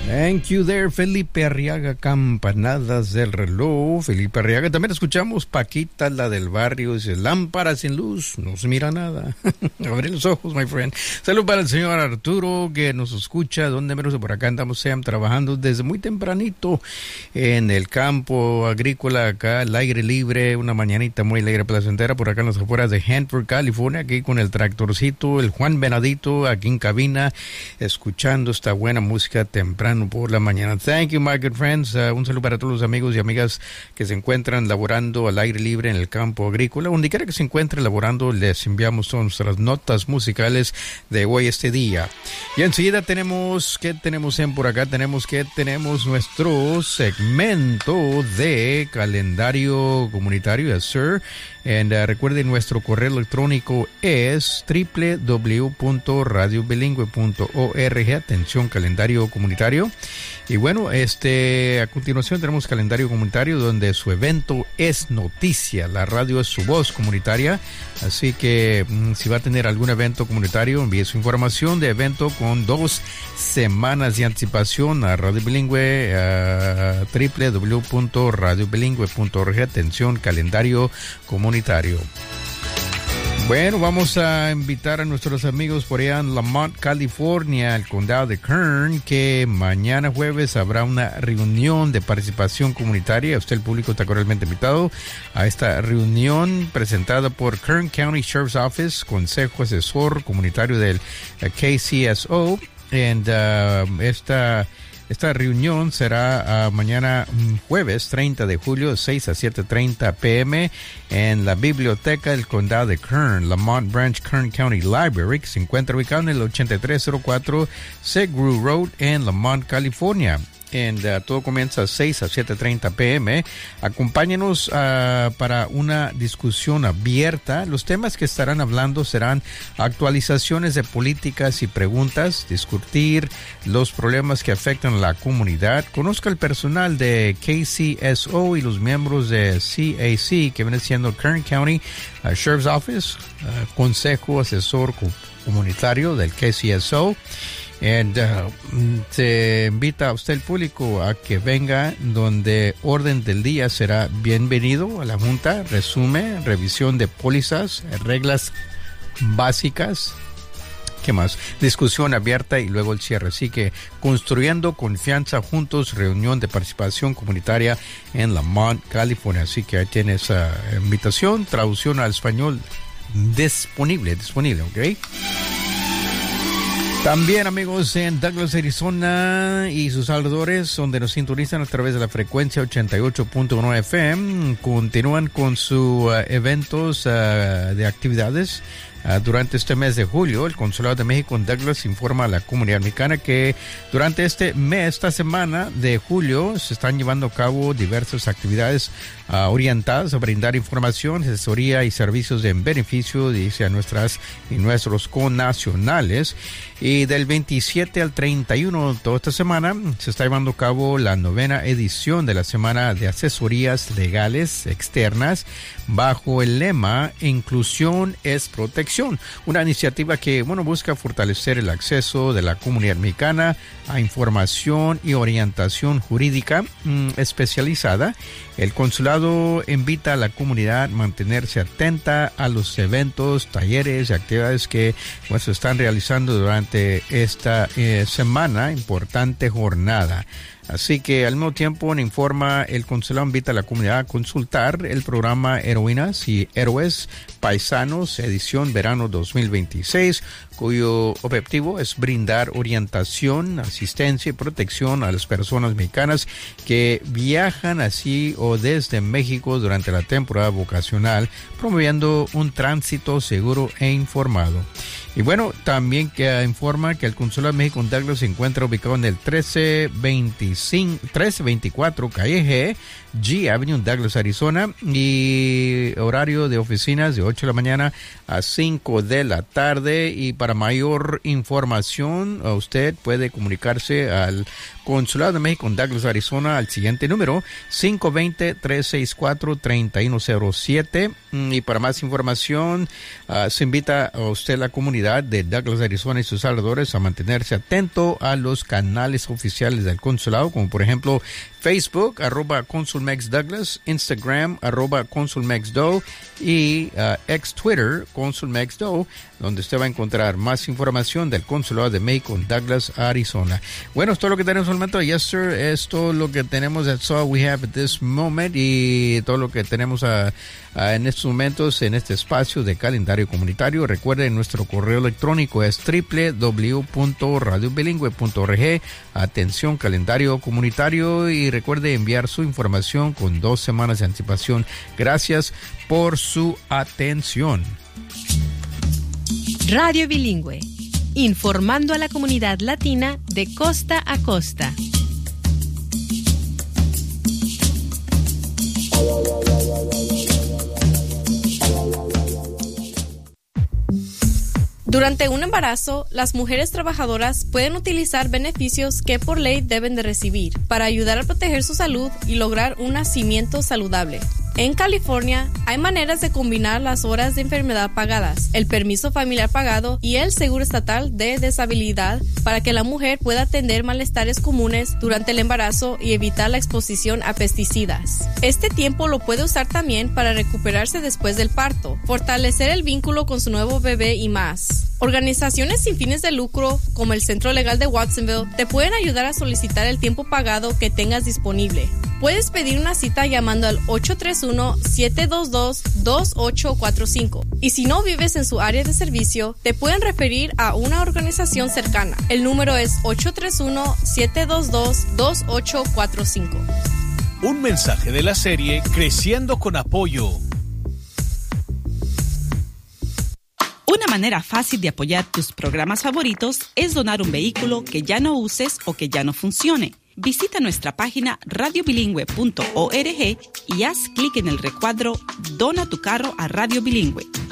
Thank you there, Felipe Arriaga, Campanadas del Reloj. Felipe Arriaga, también escuchamos Paquita, la del barrio, dice, lámpara sin luz, no se mira nada. Abre los ojos, my friend. Salud para el señor Arturo, que nos escucha, donde menos por acá andamos, Sam, trabajando desde muy tempranito en el campo agrícola, acá, al aire libre, una mañanita muy alegre, placentera, por acá en las afueras de Hanford, California, aquí con el tractorcito, el Juan Venadito, aquí en cabina, escuchando esta buena música temprano por la mañana. Thank you, my good friends. Un saludo para todos los amigos y amigas que se encuentran laborando al aire libre en el campo agrícola. Donde quiera que se encuentre laborando, les enviamos todas nuestras notas musicales de hoy, este día. Y enseguida tenemos, ¿qué tenemos por acá? Tenemos nuestro segmento de calendario comunitario, yes, sir. And recuerden, nuestro correo electrónico es www.radiobilingüe.org. Atención, calendario comunitario. Y bueno, a continuación tenemos calendario comunitario, donde su evento es noticia. La radio es su voz comunitaria. Así que si va a tener algún evento comunitario, envíe su información de evento con 2 semanas de anticipación a Radio Bilingüe, www.radiobilingüe.org. Atención, calendario comunitario. Bueno, vamos a invitar a nuestros amigos por allá en Lamont, California, el condado de Kern, que mañana jueves habrá una reunión de participación comunitaria. Usted, el público, está cordialmente invitado a esta reunión presentada por Kern County Sheriff's Office, Consejo Asesor Comunitario del KCSO. Esta reunión será mañana jueves 30 de julio de 6 a 7:30 p.m. en la Biblioteca del Condado de Kern, Lamont Branch Kern County Library, que se encuentra ubicado en el 8304 Segru Road en Lamont, California. Todo comienza a 6 a 7:30 p.m. Acompáñenos para una discusión abierta. Los temas que estarán hablando serán actualizaciones de políticas y preguntas, discutir los problemas que afectan a la comunidad. Conozca el personal de KCSO y los miembros de CAC, que viene siendo Kern County Sheriff's Office, Consejo Asesor Comunitario del KCSO. Se invita a usted, el público, a que venga, donde orden del día será bienvenido a la junta, resumen, revisión de pólizas, reglas básicas, ¿qué más? Discusión abierta y luego el cierre. Así que construyendo confianza juntos, reunión de participación comunitaria en Lamont, California. Así que ahí tiene esa invitación, traducción al español disponible, ¿ok? También, amigos, en Douglas, Arizona y sus alrededores, donde nos sintonizan a través de la frecuencia 88.1 FM, continúan con sus eventos de actividades. Durante este mes de julio, el Consulado de México en Douglas informa a la comunidad mexicana que durante esta semana de julio, se están llevando a cabo diversas actividades orientadas a brindar información, asesoría y servicios en beneficio, dice, a nuestras y nuestros connacionales. Y del 27 al 31 toda esta semana se está llevando a cabo la 9ª edición de la Semana de Asesorías Legales Externas, bajo el lema Inclusión es Protección, una iniciativa que busca fortalecer el acceso de la comunidad mexicana a información y orientación jurídica especializada. El consulado invita a la comunidad a mantenerse atenta a los eventos, talleres y actividades que se están realizando durante esta importante jornada. Así que al mismo tiempo informa, el consulado invita a la comunidad a consultar el programa Heroínas y Héroes Paisanos edición verano 2026, cuyo objetivo es brindar orientación, asistencia y protección a las personas mexicanas que viajan así o desde México durante la temporada vocacional, promoviendo un tránsito seguro e informado. Y también que informa que el Consulado de México en Douglas se encuentra ubicado en el 1324 calle G Avenue, Douglas, Arizona, y horario de oficinas de 8 de la mañana a 5 5 de la tarde. Y para mayor información, usted puede comunicarse al Consulado de México en Douglas, Arizona, al siguiente número, 520-364-3107. Y para más información, se invita a usted, la comunidad de Douglas, Arizona y sus alrededores, a mantenerse atento a los canales oficiales del consulado, como por ejemplo Facebook, @ConsulMexDouglas, Instagram, @ConsulMexDo y ex Twitter, ConsulMexDo, donde usted va a encontrar más información del Consulado de México en Douglas, Arizona. Bueno, es todo lo que tenemos al momento. Yes, sir. Es todo lo que tenemos. That's all we have at this moment. Y todo lo que tenemos en estos momentos en este espacio de calendario comunitario. Recuerden, nuestro correo electrónico es www.radiobilingüe.org. Atención, calendario comunitario. Y recuerde enviar su información con 2 semanas de anticipación. Gracias por su atención. Radio Bilingüe, informando a la comunidad latina de costa a costa. Durante un embarazo, las mujeres trabajadoras pueden utilizar beneficios que por ley deben de recibir para ayudar a proteger su salud y lograr un nacimiento saludable. En California, hay maneras de combinar las horas de enfermedad pagadas, el permiso familiar pagado y el seguro estatal de deshabilidad para que la mujer pueda atender malestares comunes durante el embarazo y evitar la exposición a pesticidas. Este tiempo lo puede usar también para recuperarse después del parto, fortalecer el vínculo con su nuevo bebé y más. Organizaciones sin fines de lucro, como el Centro Legal de Watsonville, te pueden ayudar a solicitar el tiempo pagado que tengas disponible. Puedes pedir una cita llamando al 831-722-2845. Y si no vives en su área de servicio, te pueden referir a una organización cercana. El número es 831-722-2845. Un mensaje de la serie Creciendo con Apoyo. Una manera fácil de apoyar tus programas favoritos es donar un vehículo que ya no uses o que ya no funcione. Visita nuestra página radiobilingüe.org y haz clic en el recuadro Dona tu carro a Radio Bilingüe.